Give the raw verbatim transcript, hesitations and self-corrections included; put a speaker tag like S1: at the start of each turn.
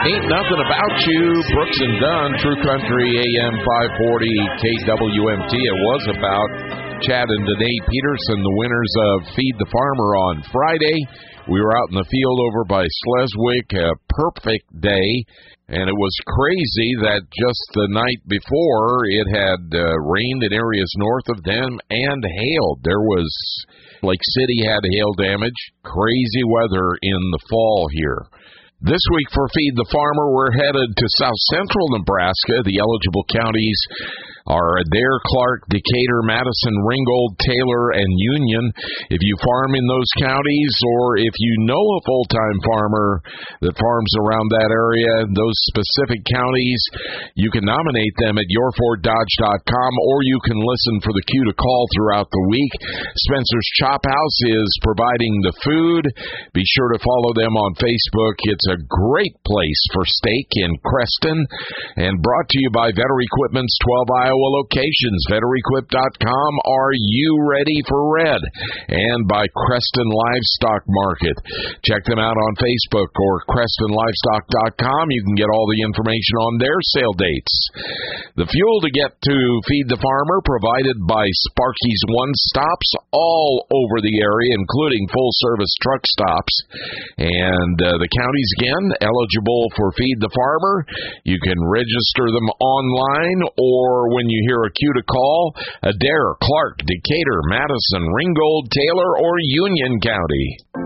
S1: Ain't Nothing About You, Brooks and Dunn, True Country, A M five forty, K W M T. It was about Chad and Danae Peterson, the winners of Feed the Farmer on Friday. We were out in the field over by Sleswick, a perfect day, and it was crazy that just the night before it had uh, rained in areas north of them and hailed. There was, Lake City had hail damage, crazy weather in the fall here. This week for Feed the Farmer, we're headed to south central Nebraska. The eligible counties are Adair, Clark, Decatur, Madison, Ringgold, Taylor, and Union. If you farm in those counties, or if you know a full-time farmer that farms around that area, those specific counties, you can nominate them at your ford dodge dot com, or you can listen for the cue to call throughout the week. Spencer's Chop House is providing the food. Be sure to follow them on Facebook. It's a great place for steak in Creston, and brought to you by Vetter Equipment's twelve Iowa locations, vetter equip dot com. Are you ready for red? And by Creston Livestock Market. Check them out on Facebook or creston livestock dot com. You can get all the information on their sale dates. The fuel to get to Feed the Farmer provided by Sparky's One Stops all over the area, including full-service truck stops. And uh, the counties, again, eligible for Feed the Farmer. You can register them online, or when you hear a cue to call, Adair, Clark, Decatur, Madison, Ringgold, Taylor, or Union County.